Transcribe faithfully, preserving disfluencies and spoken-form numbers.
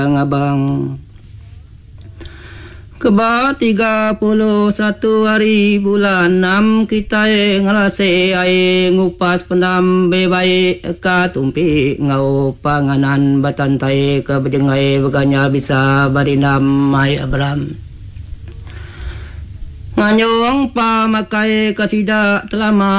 Abang Keba tiga puluh satu hari bulan enam kita ngelase ai ngupas pendam bebai ka tumpi ngau panganan batantai ke bejengai beganya bisa barinam mai Abram nganyong pa makai kasida telama